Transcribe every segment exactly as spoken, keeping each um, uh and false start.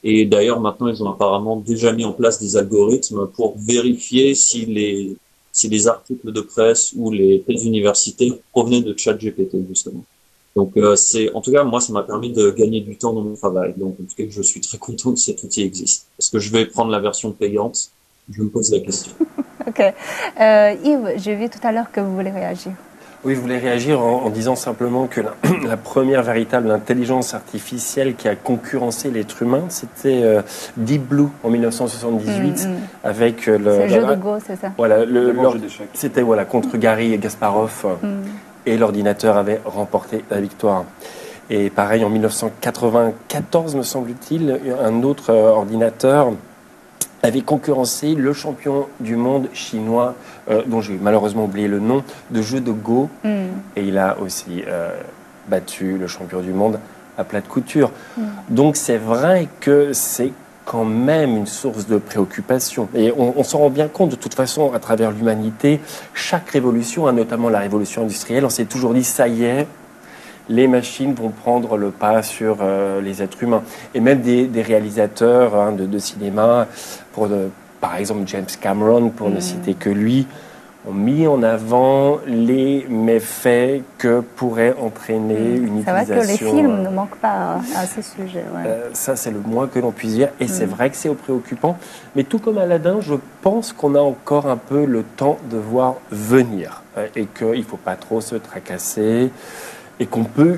Et d'ailleurs, maintenant, ils ont apparemment déjà mis en place des algorithmes pour vérifier si les, si les articles de presse ou les thèses universitaires provenaient de ChatGPT, justement. Donc, euh, c'est, en tout cas, moi, ça m'a permis de gagner du temps dans mon travail. Donc, en tout cas, je suis très content que cet outil existe. Est-ce que je vais prendre la version payante? Je me pose la question. Ok. Euh, Yves, j'ai vu tout à l'heure que vous voulez réagir. Oui, je voulais réagir en, en disant simplement que la, la première véritable intelligence artificielle qui a concurrencé l'être humain, c'était euh, Deep Blue en mille neuf cent soixante-dix-huit, Mm, mm. avec euh, le, C'est le jeu la- de Go, c'est ça? voilà, le, D'abord, leur- jeu d'échecs. c'était voilà contre Gary Kasparov euh, Mm. et l'ordinateur avait remporté la victoire. Et pareil en mille neuf cent quatre-vingt-quatorze, me semble-t-il, un autre euh, ordinateur avait concurrencé le champion du monde chinois, euh, dont j'ai malheureusement oublié le nom, de jeu de Go. Mm. Et il a aussi euh, battu le champion du monde à plat de couture. Mm. Donc c'est vrai que c'est quand même une source de préoccupation. Et on, on s'en rend bien compte de toute façon à travers l'humanité. Chaque révolution, hein, notamment la révolution industrielle, on s'est toujours dit ça y est, les machines vont prendre le pas sur euh, les êtres humains. Et même des, des réalisateurs hein, de, de cinéma, pour de, par exemple James Cameron, pour Mm. ne citer que lui, ont mis en avant les méfaits que pourrait entraîner Mm. une Ça va utilisation. que les films euh, ne manquent pas à ce sujet. Ouais. euh, ça, c'est le moins que l'on puisse dire. Et Mm. c'est vrai que c'est préoccupant. Mais tout comme Aladdin, je pense qu'on a encore un peu le temps de voir venir. Euh, et qu'il ne faut pas trop se tracasser. Et qu'on peut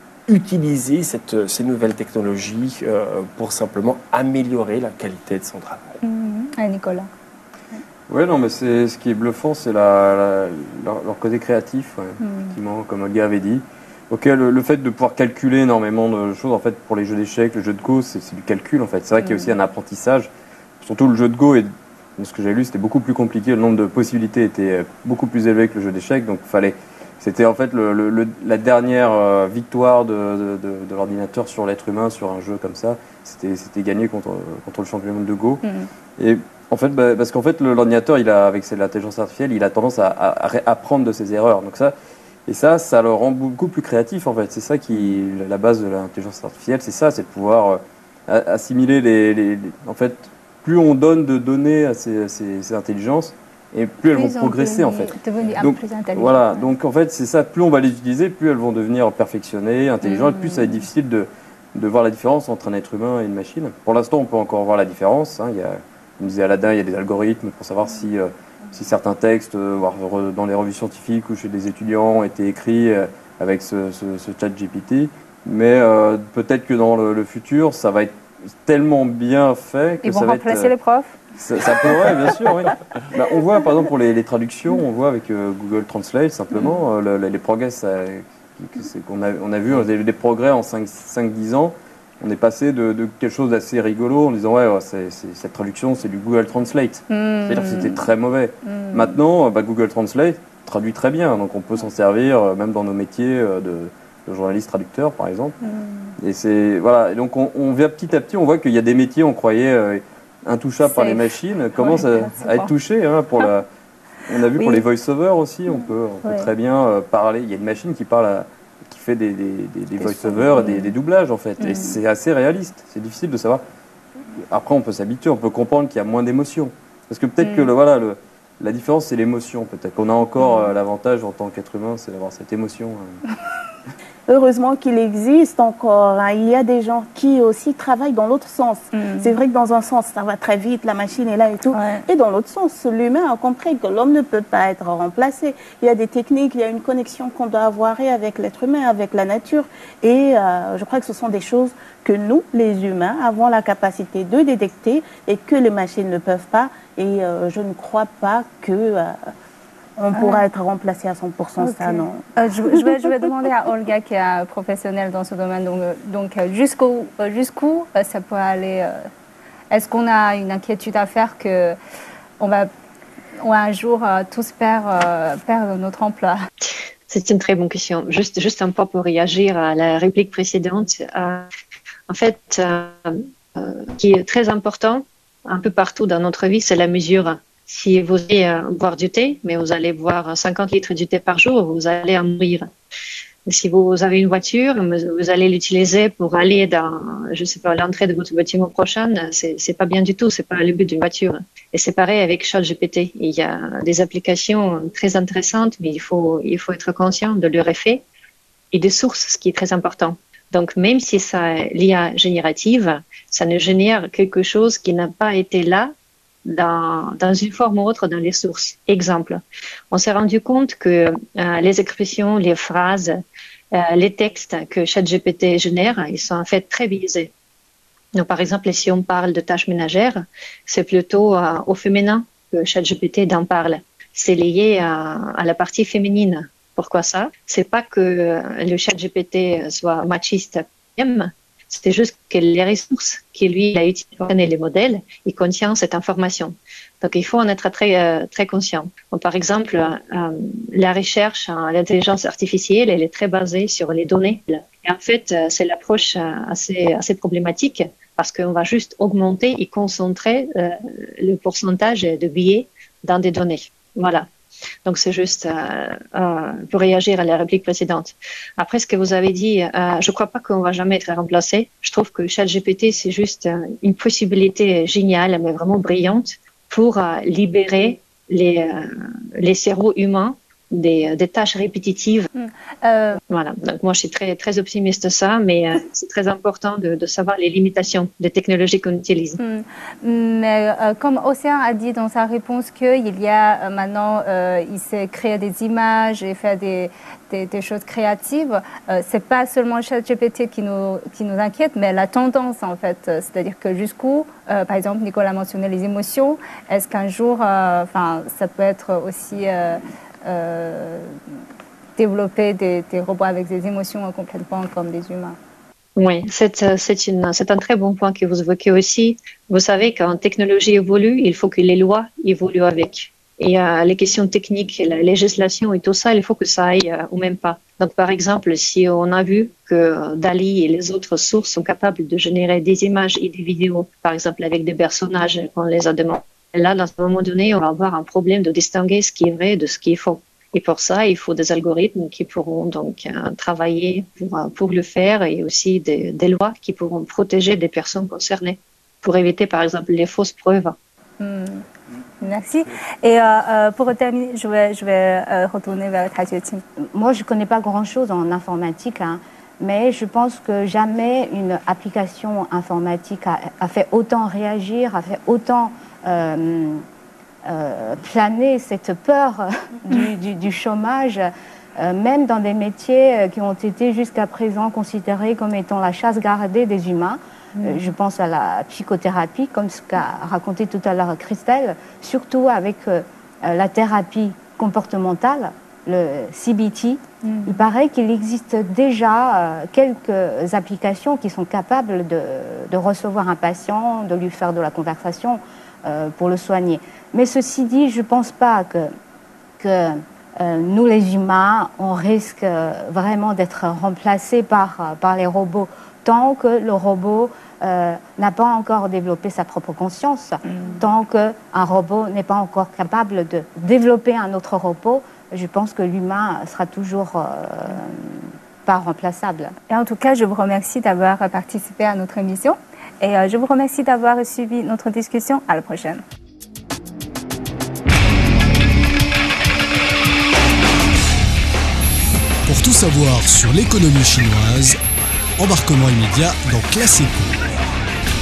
utiliser cette, ces nouvelles technologies euh, pour simplement améliorer la qualité de son travail. Mm. Ah, Nicolas. Ouais, non, mais c'est ce qui est bluffant, c'est la, la- leur, leur côté créatif, ouais, Mm. effectivement, comme Olga avait dit. Ok, le, le fait de pouvoir calculer énormément de choses, en fait, pour les jeux d'échecs, le jeu de Go, c'est c'est du calcul, en fait. C'est vrai qu'il y a aussi un apprentissage. Surtout le jeu de Go, et de ce que j'ai lu, c'était beaucoup plus compliqué. Le nombre de possibilités était beaucoup plus élevé que le jeu d'échecs, donc fallait. C'était en fait le, le- le- la dernière euh, victoire de, de- de- de l'ordinateur sur l'être humain sur un jeu comme ça. C'était c'était gagné contre, contre le champion du monde de Go. Mm. Et en fait, bah, parce qu'en fait, le- l'ordinateur, il a, avec l'intelligence artificielle, il a tendance à, à- à ré- apprendre de ses erreurs. Donc ça, et ça, ça le rend beaucoup plus créatif, en fait. C'est ça qui, la base de l'intelligence artificielle, c'est ça, c'est de pouvoir euh, a- assimiler les, les- les- en fait, plus on donne de données à ces, ces- ces intelligences, et plus elles Plus vont on progresser, peut en fait. Devenir Donc, plus intelligent. Voilà, ouais. donc en fait, c'est ça, plus on va les utiliser, plus elles vont devenir perfectionnées, intelligentes, Mm. plus ça va être difficile de, de voir la différence entre un être humain et une machine. Pour l'instant, on peut encore voir la différence. Hein. Il y a, comme disait Aladdin, il y a des algorithmes pour savoir si, euh, si certains textes, euh, voire re- dans les revues scientifiques ou chez des étudiants, ont été écrits euh, avec ce, ce, ce chat G P T. Mais euh, peut-être que dans le, le futur, ça va être tellement bien fait que Ils vont ça va être... remplacer euh, les profs. ça, ça pourrait, bien sûr, oui. Bah, on voit, par exemple, pour les, les traductions, on voit avec euh, Google Translate, simplement, euh, le- le- les progrès, ça- que c'est- qu'on a, on a vu euh, des, des progrès en cinq dix ans. On est passé de, de quelque chose d'assez rigolo en disant, ouais, ouais, c'est- c'est- cette traduction, c'est du Google Translate. C'est-à-dire que c'était très mauvais. Mm. Maintenant, euh, bah, Google Translate traduit très bien, donc on peut s'en servir, euh, même dans nos métiers euh, de, de journaliste traducteur, par exemple. Mm. Et c'est voilà. Et donc on, on vient petit à petit, on voit qu'il y a des métiers, on croyait euh, intouchables par les Safe. machines, commencent Ouais, à, à être touchés. Hein, pour la, on a vu Oui. pour les voice-over aussi, on peut, on peut Ouais. très bien euh, parler. Il y a une machine qui parle, à- qui fait des, des, des, des Des voice-over, sons. et des, des doublages en fait. Mm. Et c'est assez réaliste. C'est difficile de savoir. Après, on peut s'habituer, on peut comprendre qu'il y a moins d'émotions. Parce que peut-être Mm. que le, voilà, le, la différence, c'est l'émotion. Peut-être qu'on a encore Mm. euh, l'avantage en tant qu'être humain, c'est d'avoir cette émotion. euh. Heureusement qu'il existe encore. Hein. Il y a des gens qui aussi travaillent dans l'autre sens. Mm. C'est vrai que dans un sens, ça va très vite, la machine est là et tout. Ouais. Et dans l'autre sens, l'humain a compris que l'homme ne peut pas être remplacé. Il y a des techniques, il y a une connexion qu'on doit avoir avec l'être humain, avec la nature. Et euh, je crois que ce sont des choses que nous, les humains, avons la capacité de détecter et que les machines ne peuvent pas. Et euh, je ne crois pas que... euh, on pourra être remplacé à cent pour cent, Ok. ça non. Euh, je, je vais, je vais demander à Olga, qui est euh, professionnelle dans ce domaine, donc, euh, donc euh, jusqu'où euh, jusqu'où euh, ça peut aller euh, Est-ce qu'on a une inquiétude à faire que on va, on va un jour euh, tous perdre, euh, perdre notre emploi? C'est une très bonne question. Juste, juste un peu pour réagir à la réplique précédente. Euh, en fait, euh, euh, ce qui est très important un peu partout dans notre vie, c'est la mesure. Si vous allez euh, boire du thé, mais vous allez boire cinquante litres de thé par jour, vous allez en mourir. Si vous avez une voiture, vous allez l'utiliser pour aller dans, je sais pas, l'entrée de votre bâtiment prochain, c'est, c'est pas bien du tout, c'est pas le but d'une voiture. Et c'est pareil avec ChatGPT. Il y a des applications très intéressantes, mais il faut, il faut être conscient de leur effet et des sources, ce qui est très important. Donc, même si ça, l'I A générative, ça ne génère quelque chose qui n'a pas été là dans, dans une forme ou autre dans les sources. Exemple, on s'est rendu compte que euh, les expressions, les phrases, euh, les textes que ChatGPT génère, ils sont en fait très biaisés. Donc, par exemple, si on parle de tâches ménagères, c'est plutôt euh, au féminin que ChatGPT d'en parle. C'est lié à, à la partie féminine. Pourquoi ça? C'est pas que le ChatGPT soit machiste, c'est juste que les ressources qu'il lui a utilisées pour donner les modèles, il contient cette information. Donc, il faut en être très très conscient. Donc, par exemple, euh, la recherche en l'intelligence artificielle, elle est très basée sur les données. Et en fait, c'est l'approche assez assez problématique parce qu'on va juste augmenter et concentrer euh, le pourcentage de biais dans des données. Voilà. Donc, c'est juste euh, euh, pour réagir à la réplique précédente. Après, ce que vous avez dit, euh, je ne crois pas qu'on va jamais être remplacé. Je trouve que ChatGPT, c'est juste euh, une possibilité géniale, mais vraiment brillante, pour euh, libérer les, euh, les cerveaux humains des, des tâches répétitives. Mmh. Euh... Voilà. Donc, moi, je suis très, très optimiste de ça, mais euh, c'est très important de, de savoir les limitations des technologies qu'on utilise. Mmh. Mais euh, comme Océan a dit dans sa réponse qu'il y a euh, maintenant, euh, il sait créer des images et faire des, des, des choses créatives, euh, c'est pas seulement ChatGPT qui nous, qui nous inquiète, mais la tendance, en fait. C'est-à-dire que jusqu'où, euh, par exemple, Nicolas mentionnait les émotions, est-ce qu'un jour, enfin, euh, ça peut être aussi... Euh, Euh, développer des, des robots avec des émotions complètement comme des humains. Oui, c'est, c'est, une, c'est un très bon point que vous évoquez aussi. Vous savez, quand la technologie évolue, il faut que les lois évoluent avec. Et euh, les questions techniques, la législation et tout ça, il faut que ça aille euh, au même pas. Donc, par exemple, si on a vu que Dali et les autres sources sont capables de générer des images et des vidéos, par exemple avec des personnages qu'on les a demandés, là, dans un moment donné, on va avoir un problème de distinguer ce qui est vrai de ce qui est faux. Et pour ça, il faut des algorithmes qui pourront donc euh, travailler pour, euh, pour le faire et aussi des, des lois qui pourront protéger des personnes concernées pour éviter, par exemple, les fausses preuves. Mmh. Merci. Et euh, pour terminer, je vais, je vais euh, retourner vers Ta Jueqing. Moi, je ne connais pas grand-chose en informatique, hein, mais je pense que jamais une application informatique a, a fait autant réagir, a fait autant... Euh, euh, planer cette peur du, du, du chômage, euh, même dans des métiers qui ont été jusqu'à présent considérés comme étant la chasse gardée des humains. Mmh. Euh, je pense à la psychothérapie, comme ce qu'a raconté tout à l'heure Christelle, surtout avec euh, la thérapie comportementale, le C B T. Mmh. Il paraît qu'il existe déjà euh, quelques applications qui sont capables de, de recevoir un patient, de lui faire de la conversation, Euh, pour le soigner. Mais ceci dit, je ne pense pas que, que euh, nous les humains, on risque euh, vraiment d'être remplacés par, par les robots tant que le robot euh, n'a pas encore développé sa propre conscience, mmh. tant qu'un robot n'est pas encore capable de développer un autre robot. Je pense que l'humain sera toujours euh, pas remplaçable. Et en tout cas, je vous remercie d'avoir participé à notre émission. Et euh, je vous remercie d'avoir suivi notre discussion. À la prochaine. Pour tout savoir sur l'économie chinoise, embarquement immédiat dans Classe Éco.